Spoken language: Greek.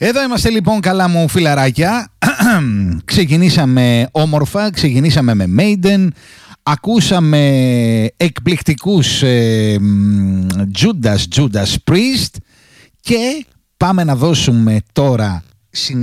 Εδώ είμαστε λοιπόν, καλά μου φιλαράκια. Ξεκινήσαμε όμορφα, ξεκινήσαμε με Maiden, ακούσαμε εκπληκτικούς Judas Priest και πάμε να δώσουμε τώρα